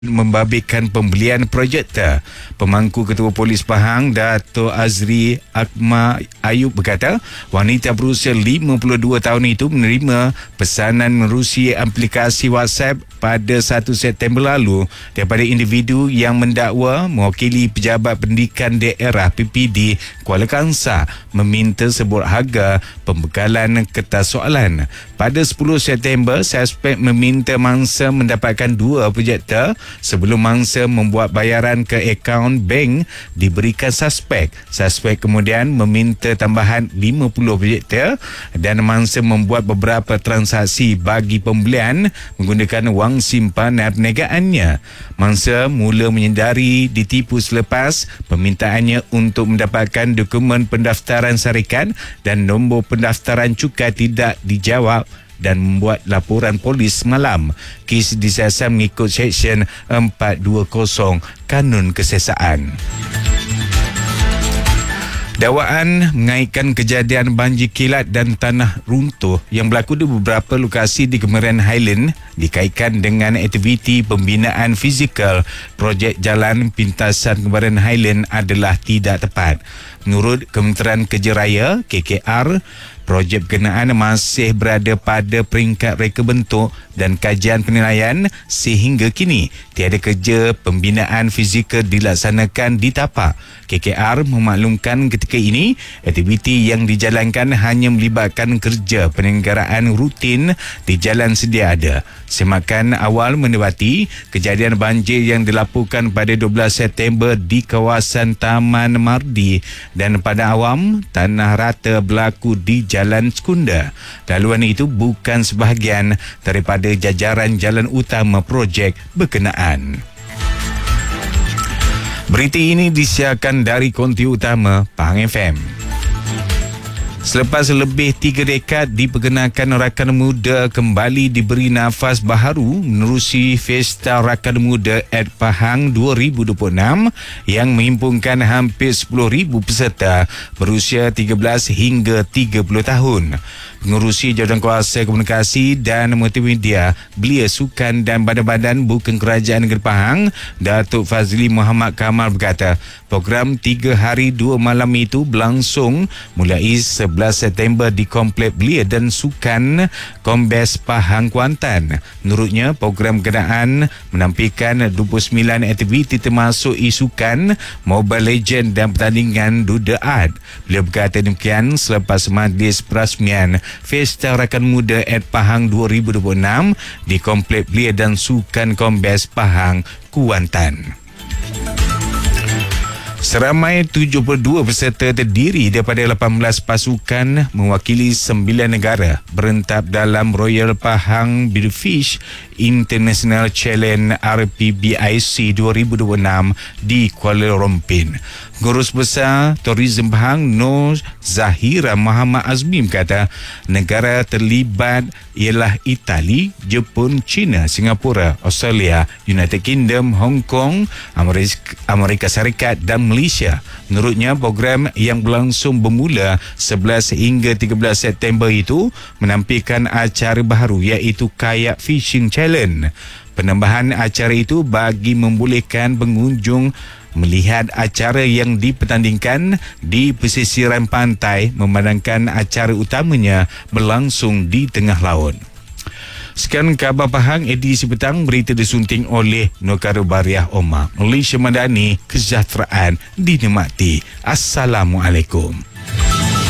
membabitkan pembelian projektor. Pemangku Ketua Polis Pahang, Dato' Azri Akmal Ayub berkata, wanita berusia 52 tahun itu menerima pesanan menerusi aplikasi WhatsApp pada 1 September lalu daripada individu yang mendakwa mewakili Pejabat Pendidikan Daerah PPD Kuala Kangsar meminta sebut harga pembekalan kertas soalan. Pada 10 September, suspek meminta mangsa mendapatkan 2 projektor sebelum mangsa membuat bayaran ke akaun bank diberikan suspek. Suspek kemudian meminta tambahan 50 projektor dan mangsa membuat beberapa transaksi bagi pembelian menggunakan wang simpanan perniagaannya. Mangsa mula menyedari ditipu selepas permintaannya untuk mendapatkan dokumen pendaftaran syarikat dan nombor pendaftaran cukai tidak dijawab dan membuat laporan polis semalam. Kes disiasat mengikut Seksyen 420 Kanun Kesesaan. Dakwaan mengaitkan kejadian banjir kilat dan tanah runtuh yang berlaku di beberapa lokasi di Kemaran Highland dikaitkan dengan aktiviti pembinaan fizikal projek jalan pintasan Kemaran Highland adalah tidak tepat. Menurut Kementerian Kerja Raya KKR, projek berkenaan masih berada pada peringkat reka bentuk dan kajian penilaian sehingga kini tiada kerja pembinaan fizikal dilaksanakan di tapak. KKR memaklumkan ketika ini aktiviti yang dijalankan hanya melibatkan kerja penyelenggaraan rutin di jalan sedia ada. Semakan awal mendapati kejadian banjir yang dilaporkan pada 12 September di kawasan Taman Mardi dan pada awam tanah rata berlaku di Jalan Sekunda. Laluan itu bukan sebahagian daripada jajaran jalan utama projek berkenaan. Berita ini disiarkan dari konti utama Pahang FM. Selepas lebih 3 dekad diperkenalkan, rakan muda kembali diberi nafas baharu menerusi Festa Rakan Muda at Pahang 2026 yang menghimpunkan hampir 10,000 peserta berusia 13 hingga 30 tahun. Pengerusi Jawatankuasa Komunikasi dan Multimedia, Belia Sukan dan Badan-Badan Bukan Kerajaan Negeri Pahang, Datuk Fazli Muhammad Kamal berkata, program 3 hari 2 malam itu berlangsung mulai 11 September di Komplek Belia dan Sukan Kombes Pahang, Kuantan. Menurutnya, program berkenaan menampilkan 29 aktiviti termasuk isukan, Mobile Legend dan pertandingan Duda Art. Beliau berkata demikian selepas majlis perasmian Festa Rakan Muda at Pahang 2026 di Komplek Belia dan Sukan Kombes Pahang, Kuantan. Seramai 72 peserta terdiri daripada 18 pasukan mewakili 9 negara berentap dalam Royal Pahang Bidfish International Challenge RPBIC 2026 di Kuala Lumpur. Gurus Besar Tourism Pahang Nur Zahira Muhammad Azmi berkata, negara terlibat ialah Itali, Jepun, China, Singapura, Australia, United Kingdom, Hong Kong, Amerika Syarikat dan Malaysia. Menurutnya, program yang berlangsung bermula 11 hingga 13 September itu menampilkan acara baharu iaitu Kayak Fishing Challenge. Penambahan acara itu bagi membolehkan pengunjung melihat acara yang dipertandingkan di pesisiran pantai memandangkan acara utamanya berlangsung di tengah laut. Sekian khabar Pahang edisi petang, berita disunting oleh Nokaro Bariah Omar. Malaysia Madani, kesejahteraan dinikmati. Assalamualaikum.